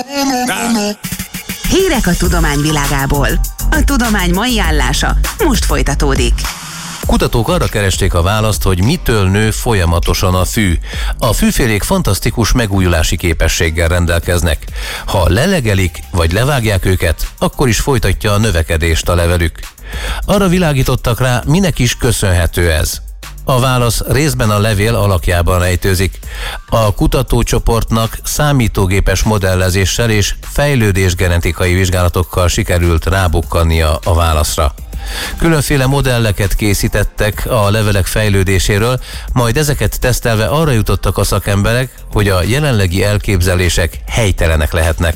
Hírek a tudomány világából. A tudomány mai állása most folytatódik. Kutatók arra keresték a választ, hogy mitől nő folyamatosan a fű. A fűfélék fantasztikus megújulási képességgel rendelkeznek. Ha lelegelik vagy levágják őket, akkor is folytatja a növekedést a levelük. Arra világítottak rá, minek is köszönhető ez. A válasz részben a levél alakjában rejtőzik. A kutatócsoportnak számítógépes modellezéssel és fejlődésgenetikai vizsgálatokkal sikerült rábukkannia a válaszra. Különféle modelleket készítettek a levelek fejlődéséről, majd ezeket tesztelve arra jutottak a szakemberek, hogy a jelenlegi elképzelések helytelenek lehetnek.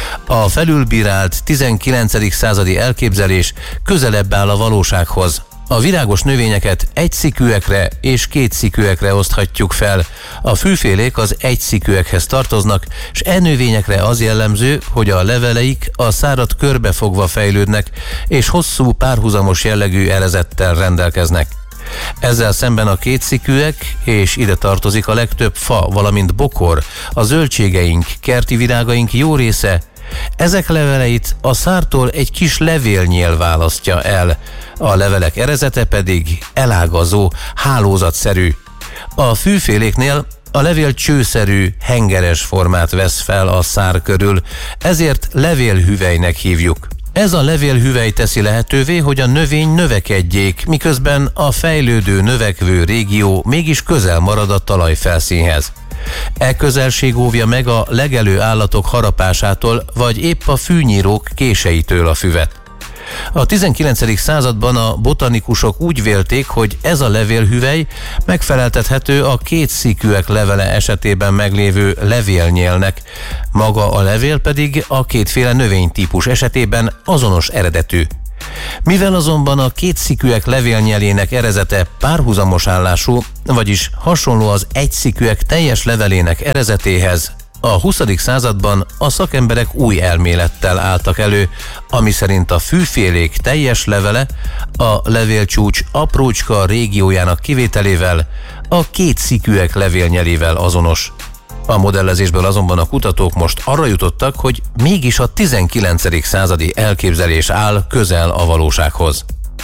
A felülbírált 19. századi elképzelés közelebb áll a valósághoz. A virágos növényeket egyszikűekre és kétszikűekre oszthatjuk fel. A fűfélék az egyszikűekhez tartoznak, és növényekre az jellemző, hogy a leveleik a szárat körbefogva fejlődnek, és hosszú párhuzamos jellegű erezettel rendelkeznek. Ezzel szemben a kétszikűek, és ide tartozik a legtöbb fa, valamint bokor, a zöldségeink, kerti virágaink jó része, ezek leveleit a szártól egy kis levélnyél választja el, a levelek erezete pedig elágazó, hálózatszerű. A fűféléknél a levél csőszerű, hengeres formát vesz fel a szár körül, ezért levélhüvelynek hívjuk. Ez a levélhüvely teszi lehetővé, hogy a növény növekedjék, miközben a fejlődő, növekvő régió mégis közel marad a talajfelszínhez. E közelség óvja meg a legelő állatok harapásától, vagy épp a fűnyírók késeitől a füvet. A 19. században a botanikusok úgy vélték, hogy ez a levélhüvely megfeleltethető a kétszikűek levele esetében meglévő levélnyélnek, maga a levél pedig a kétféle növénytípus esetében azonos eredetű. Mivel azonban a kétszikűek levélnyelének erezete párhuzamos állású, vagyis hasonló az egyszikűek teljes levelének erezetéhez, a 20. században a szakemberek új elmélettel álltak elő, ami szerint a fűfélék teljes levele a levélcsúcs aprócska régiójának kivételével a kétszikűek levélnyelével azonos. A modellezésből azonban a kutatók most arra jutottak, hogy mégis a 19. századi elképzelés áll közel a valósághoz.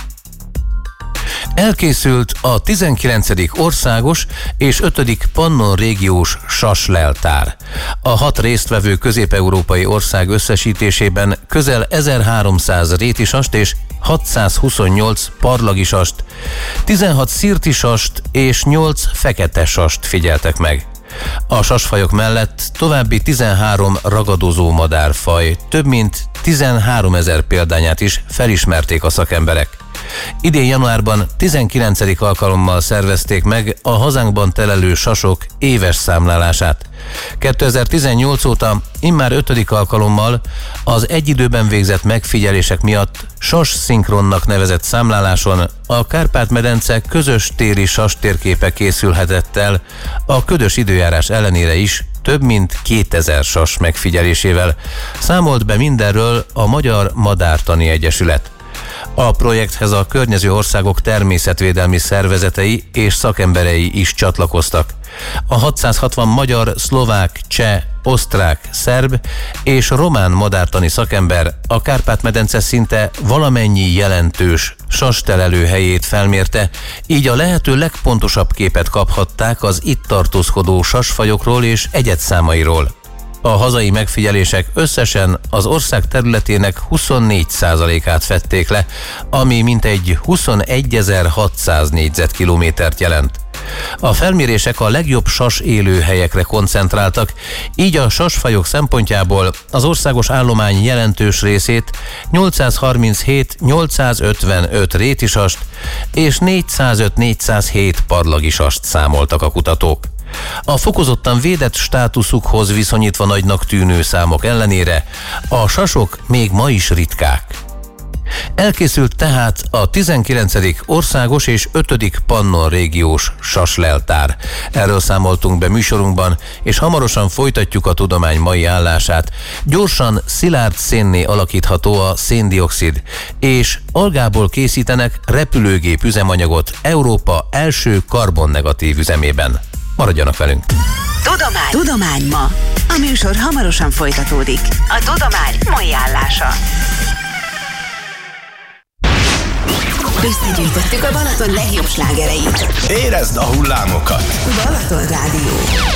Elkészült a 19. országos és 5. Pannon régiós sasleltár. A 6 résztvevő közép-európai ország összesítésében közel 1300 rétisast és 628 parlagisast, 16 szirtisast és 8 fekete sast figyeltek meg. A sasfajok mellett további 13 ragadozó madárfaj, több mint 13 000 példányát is felismerték a szakemberek. Idén januárban 19. alkalommal szervezték meg a hazánkban telelő sasok éves számlálását. 2018 óta immár 5. alkalommal az egy időben végzett megfigyelések miatt sasszinkronnak nevezett számláláson a Kárpát-medence közös téli sastérképe készülhetett el a ködös időjárás ellenére is, több mint 2000 sas megfigyelésével. Számolt be mindenről a Magyar Madártani Egyesület. A projekthez a környező országok természetvédelmi szervezetei és szakemberei is csatlakoztak. A 660 magyar, szlovák, cseh, osztrák, szerb és román madártani szakember a Kárpát-medence szinte valamennyi jelentős sastelelő helyét felmérte, így a lehető legpontosabb képet kaphatták az itt tartózkodó sasfajokról és egyedszámairól. A hazai megfigyelések összesen az ország területének 24%-át fedték le, ami mintegy 21.600 négyzetkilométert jelent. A felmérések a legjobb sas élőhelyekre koncentráltak, így a sasfajok szempontjából az országos állomány jelentős részét 837-855 rétisast és 405-407 parlagisast számoltak a kutatók. A fokozottan védett státuszukhoz viszonyítva nagynak tűnő számok ellenére a sasok még ma is ritkák. Elkészült tehát a 19. országos és 5. Pannon régiós sasleltár. Erről számoltunk be műsorunkban, és hamarosan folytatjuk a tudomány mai állását. Gyorsan szilárd szénné alakítható a széndioxid, és algából készítenek repülőgép üzemanyagot Európa első karbonnegatív üzemében. Maradjanak velünk! Tudomány ma! A műsor hamarosan folytatódik. A tudomány mai állása. Összegyűjtöttük a Balaton legjobb slágereit. Érezd a hullámokat! Balaton Rádió.